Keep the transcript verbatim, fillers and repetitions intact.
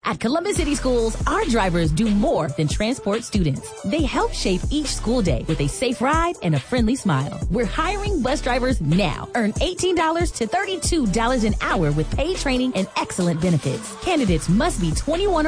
At Columbus City Schools, our drivers do more than transport students. They help shape each school day with a safe ride and a friendly smile. We're hiring bus drivers now. Earn eighteen dollars to thirty-two dollars an hour with paid training and excellent benefits. Candidates must be twenty-one or